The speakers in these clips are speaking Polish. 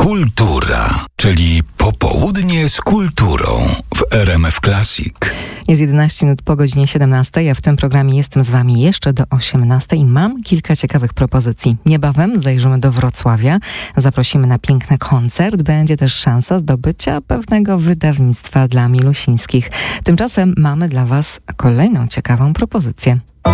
Kultura, czyli popołudnie z kulturą w RMF Classic. Jest 11 minut po godzinie 17, a w tym programie jestem z Wami jeszcze do 18 i mam kilka ciekawych propozycji. Niebawem zajrzymy do Wrocławia, zaprosimy na piękny koncert, będzie też szansa zdobycia pewnego wydawnictwa dla milusińskich. Tymczasem mamy dla Was kolejną ciekawą propozycję.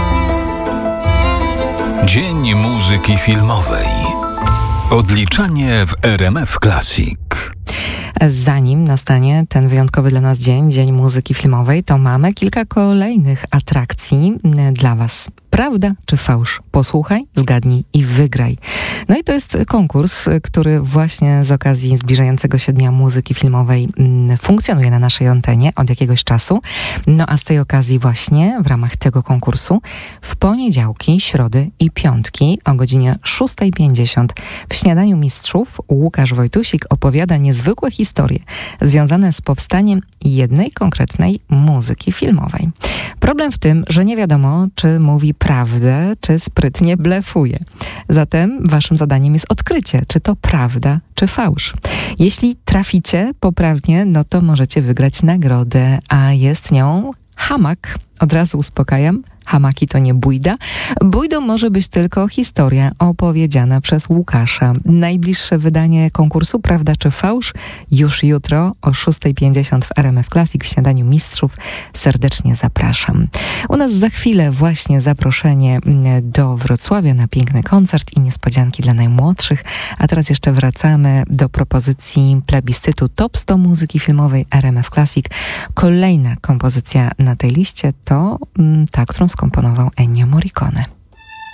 Dzień muzyki filmowej. Odliczanie w RMF Classic. Zanim nastanie ten wyjątkowy dla nas dzień muzyki filmowej, to mamy kilka kolejnych atrakcji dla Was. Prawda czy fałsz? Posłuchaj, zgadnij i wygraj. No i to jest konkurs, który właśnie z okazji zbliżającego się Dnia Muzyki Filmowej funkcjonuje na naszej antenie od jakiegoś czasu. No a z tej okazji właśnie w ramach tego konkursu w poniedziałki, środy i piątki o godzinie 6:50 w Śniadaniu Mistrzów Łukasz Wojtusik opowiada niezwykłe historie związane z powstaniem jednej konkretnej muzyki filmowej. Problem w tym, że nie wiadomo, czy mówi prawdę, czy sprytnie blefuje. Zatem waszym zadaniem jest odkrycie, czy to prawda, czy fałsz. Jeśli traficie poprawnie, no to możecie wygrać nagrodę, a jest nią hamak. Od razu uspokajam, hamaki to nie bójda. Bójdą może być tylko historia opowiedziana przez Łukasza. Najbliższe wydanie konkursu Prawda czy Fałsz już jutro o 6:50 w RMF Classic w Śniadaniu Mistrzów. Serdecznie zapraszam. U nas za chwilę właśnie zaproszenie do Wrocławia na piękny koncert i niespodzianki dla najmłodszych. A teraz jeszcze wracamy do propozycji plebiscytu Top 100 muzyki filmowej RMF Classic. Kolejna kompozycja na tej liście to ta, którą skomponował Ennio Morricone.